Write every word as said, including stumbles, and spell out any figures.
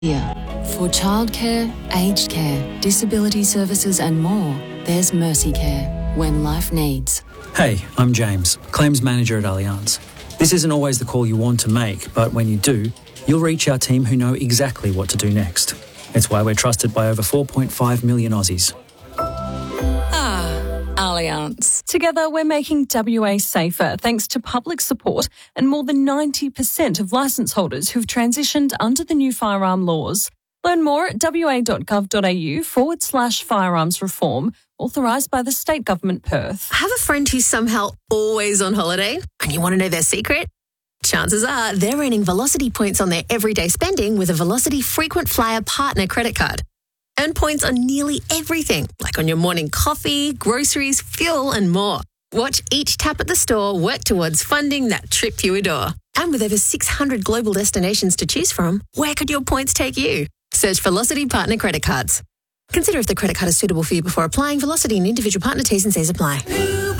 Yeah. For childcare, aged care, disability services and more, there's Mercy Care when life needs. Hey, I'm James, Claims Manager at Allianz. This isn't always the call you want to make, but when you do, you'll reach our team who know exactly what to do next. It's why we're trusted by over four point five million Aussies. Ah, Allianz. Together, we're making W A safer thanks to public support and more than ninety percent of licence holders who've transitioned under the new firearm laws. Learn more at wa.gov.au forward slash firearms reform, authorised by the State Government Perth. Have a friend who's somehow always on holiday and you want to know their secret? Chances are they're earning Velocity points on their everyday spending with a Velocity Frequent Flyer Partner credit card. Earn points on nearly everything, like on your morning coffee, groceries, fuel and more. Watch each tap at the store work towards funding that trip you adore. And with over six hundred global destinations to choose from, where could your points take you? Search Velocity Partner Credit Cards. Consider if the credit card is suitable for you before applying. Velocity and individual partner T's and C's apply.